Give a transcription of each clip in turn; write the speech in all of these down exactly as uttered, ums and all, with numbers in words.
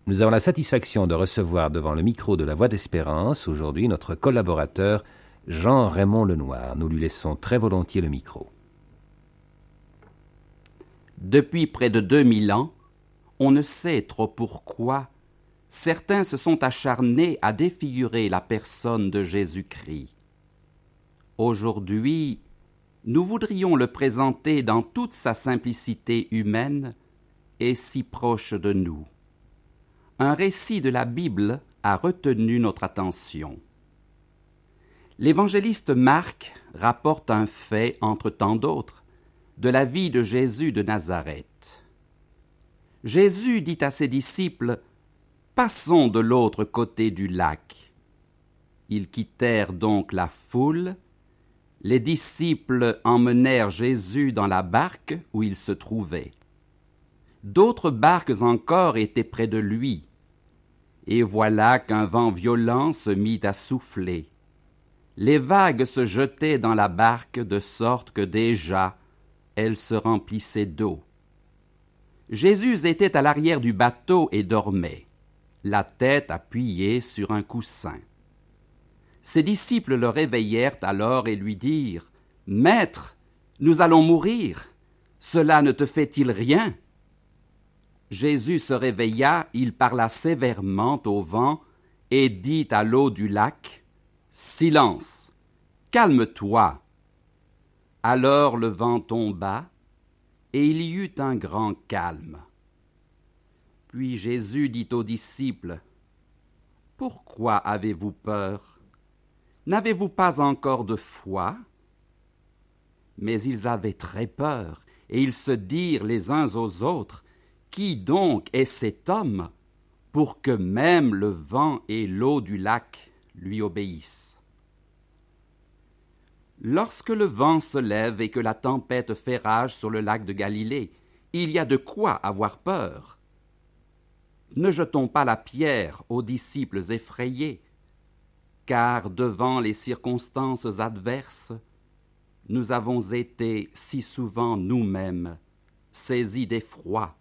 Nous avons la satisfaction de recevoir devant le micro de la Voix d'Espérance aujourd'hui notre collaborateur Jean-Raymond Lenoir. Nous lui laissons très volontiers le micro. Depuis près de deux mille ans, on ne sait trop pourquoi, certains se sont acharnés à défigurer la personne de Jésus-Christ. Aujourd'hui, nous voudrions le présenter dans toute sa simplicité humaine et si proche de nous. Un récit de la Bible a retenu notre attention. L'évangéliste Marc rapporte un fait, entre tant d'autres, de la vie de Jésus de Nazareth. Jésus dit à ses disciples « Passons de l'autre côté du lac ». Ils quittèrent donc la foule. Les disciples emmenèrent Jésus dans la barque où il se trouvait. D'autres barques encore étaient près de lui. Et voilà qu'un vent violent se mit à souffler. Les vagues se jetaient dans la barque de sorte que déjà elle se remplissait d'eau. Jésus était à l'arrière du bateau et dormait, la tête appuyée sur un coussin. Ses disciples le réveillèrent alors et lui dirent « Maître, nous allons mourir, cela ne te fait-il rien ?» Jésus se réveilla, il parla sévèrement au vent et dit à l'eau du lac « Silence, calme-toi !» Alors le vent tomba et il y eut un grand calme. Puis Jésus dit aux disciples « Pourquoi avez-vous peur ? N'avez-vous pas encore de foi ?» Mais ils avaient très peur et ils se dirent les uns aux autres « Qui donc est cet homme pour que même le vent et l'eau du lac lui obéissent ?» Lorsque le vent se lève et que la tempête fait rage sur le lac de Galilée, il y a de quoi avoir peur. Ne jetons pas la pierre aux disciples effrayés, car devant les circonstances adverses, nous avons été si souvent nous-mêmes saisis d'effroi.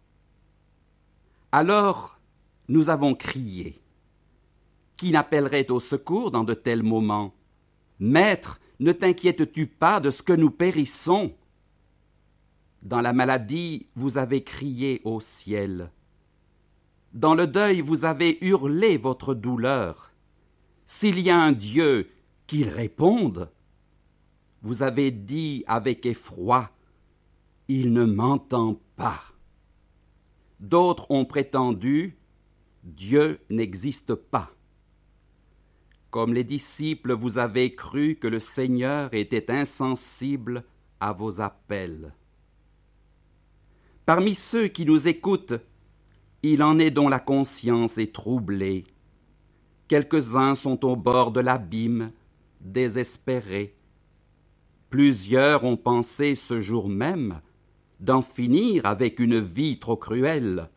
Alors, nous avons crié. Qui n'appellerait au secours dans de tels moments ? Maître, ne t'inquiètes-tu pas de ce que nous périssons ? Dans la maladie, vous avez crié au ciel. Dans le deuil, vous avez hurlé votre douleur. S'il y a un Dieu, qu'il réponde. Vous avez dit avec effroi, « Il ne m'entend pas ». D'autres ont prétendu, « Dieu n'existe pas ». Comme les disciples, vous avez cru que le Seigneur était insensible à vos appels. Parmi ceux qui nous écoutent, il en est dont la conscience est troublée. Quelques-uns sont au bord de l'abîme, désespérés. Plusieurs ont pensé ce jour même d'en finir avec une vie trop cruelle.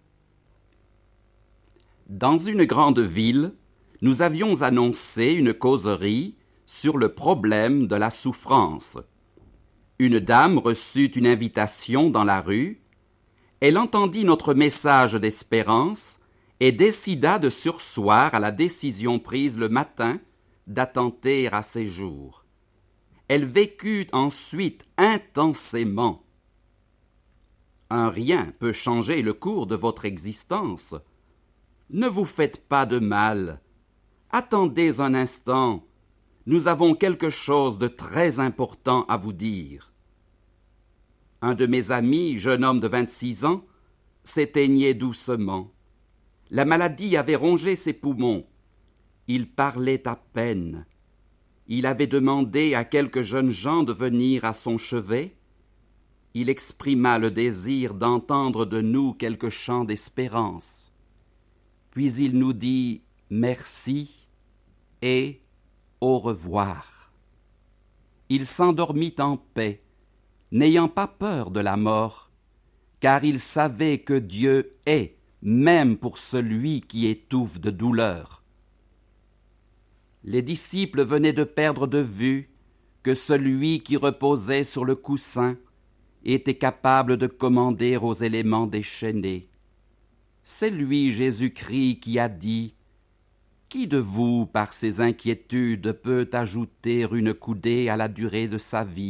Dans une grande ville, nous avions annoncé une causerie sur le problème de la souffrance. Une dame reçut une invitation dans la rue. Elle entendit notre message d'espérance et décida de surseoir à la décision prise le matin d'attenter à ses jours. Elle vécut ensuite intensément. Un rien peut changer le cours de votre existence. Ne vous faites pas de mal. Attendez un instant. Nous avons quelque chose de très important à vous dire. Un de mes amis, jeune homme de vingt-six ans, s'éteignait doucement. La maladie avait rongé ses poumons. Il parlait à peine. Il avait demandé à quelques jeunes gens de venir à son chevet. Il exprima le désir d'entendre de nous quelques chants d'espérance. Puis il nous dit « merci » et « au revoir ». Il s'endormit en paix, n'ayant pas peur de la mort, car il savait que Dieu est, même pour celui qui étouffe de douleur. Les disciples venaient de perdre de vue que celui qui reposait sur le coussin était capable de commander aux éléments déchaînés. C'est lui, Jésus-Christ, qui a dit « Qui de vous, par ses inquiétudes, peut ajouter une coudée à la durée de sa vie ?»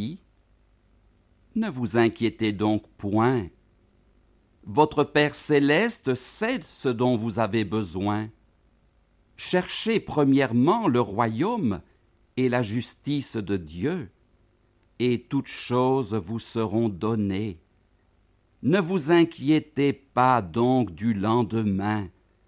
Ne vous inquiétez donc point. Votre Père céleste sait ce dont vous avez besoin. Cherchez premièrement le royaume et la justice de Dieu, et toutes choses vous seront données. Ne vous inquiétez pas donc du lendemain,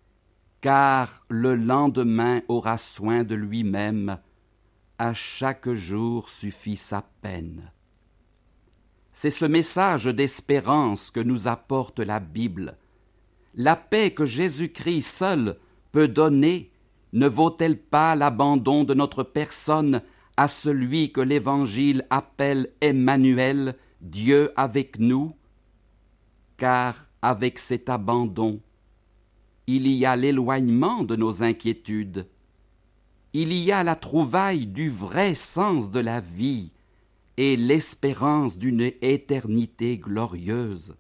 car le lendemain aura soin de lui-même. À chaque jour suffit sa peine. C'est ce message d'espérance que nous apporte la Bible. La paix que Jésus-Christ seul peut donner ne vaut-elle pas l'abandon de notre personne à celui que l'Évangile appelle Emmanuel, Dieu avec nous? Car avec cet abandon, il y a l'éloignement de nos inquiétudes. Il y a la trouvaille du vrai sens de la vie et l'espérance d'une éternité glorieuse.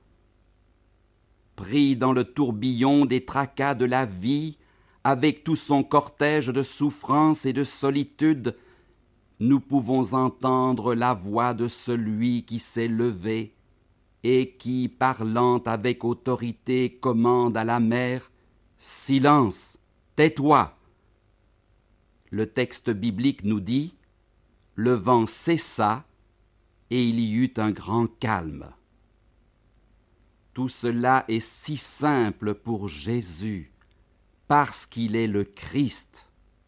Pris dans le tourbillon des tracas de la vie, avec tout son cortège de souffrance et de solitude, nous pouvons entendre la voix de celui qui s'est levé et qui, parlant avec autorité, commande à la mer « Silence, tais-toi !» Le texte biblique nous dit « Le vent cessa et il y eut un grand calme. » Tout cela est si simple pour Jésus, parce qu'il est le Christ.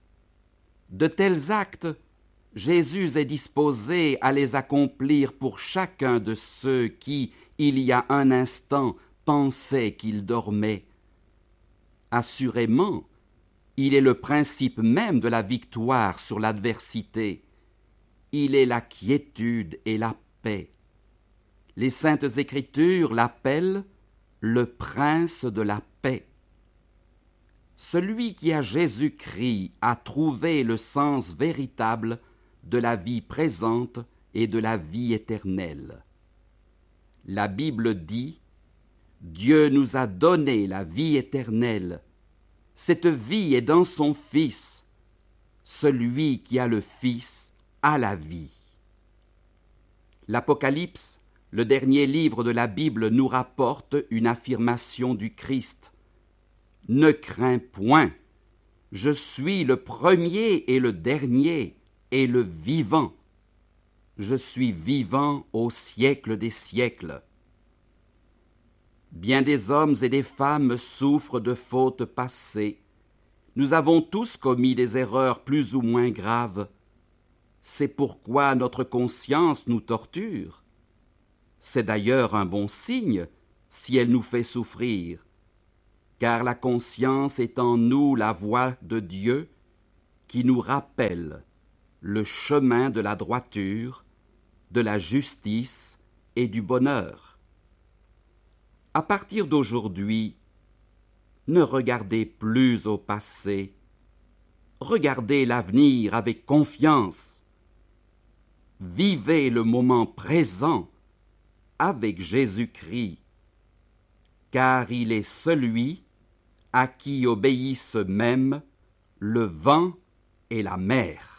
De tels actes, Jésus est disposé à les accomplir pour chacun de ceux qui, il y a un instant, pensaient qu'ils dormaient. Assurément, il est le principe même de la victoire sur l'adversité. Il est la quiétude et la paix. Les Saintes Écritures l'appellent le Prince de la paix. Celui qui a Jésus-Christ a trouvé le sens véritable de la vie présente et de la vie éternelle. La Bible dit « Dieu nous a donné la vie éternelle. Cette vie est dans son Fils. Celui qui a le Fils a la vie. » L'Apocalypse, le dernier livre de la Bible, nous rapporte une affirmation du Christ. « Ne crains point, je suis le premier et le dernier et le vivant. Je suis vivant au siècle des siècles. » Bien des hommes et des femmes souffrent de fautes passées. Nous avons tous commis des erreurs plus ou moins graves. C'est pourquoi notre conscience nous torture. C'est d'ailleurs un bon signe si elle nous fait souffrir, car la conscience est en nous la voix de Dieu qui nous rappelle le chemin de la droiture, de la justice et du bonheur. À partir d'aujourd'hui, ne regardez plus au passé, regardez l'avenir avec confiance. Vivez le moment présent avec Jésus-Christ, car il est celui à qui obéissent même le vent et la mer.